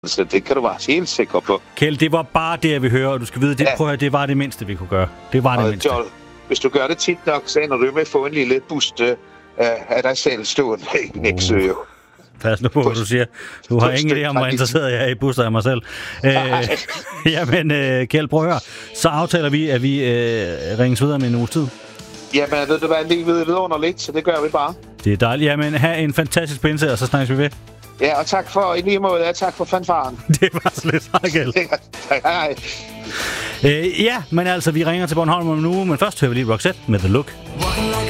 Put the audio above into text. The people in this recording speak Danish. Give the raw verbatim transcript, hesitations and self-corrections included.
Så det kan du være helt sikker på. Kjeld, det var bare det, jeg vil høre, og du skal vide, det, ja. prøv at høre, det var det mindste, vi kunne gøre. Det var det og mindste. Joel, hvis du gør det tit nok, så ender du med at få en lille buste uh, af dig selv stående i Nexø. Uh. Pas nu på, hvad du siger. Du har ingen idé om, hvor interesseret jeg er i buster af mig selv. Øh, jamen, øh, Kjeld, prøv at høre. Så aftaler vi, at vi øh, ringes videre med en uges tid. Jamen, ved du hvad, lige ved vidunderligt, så det gør vi bare. Det er dejligt. Jamen, have en fantastisk pinse, og så snakkes vi ved. Ja, og tak for, i lige måde, ja, tak for fanfaren. Det var slet. Hej, Kjeld. Hej. Øh, ja, men altså, vi ringer til Bornholm om en uge, men først hører vi lige Roxette med The Look.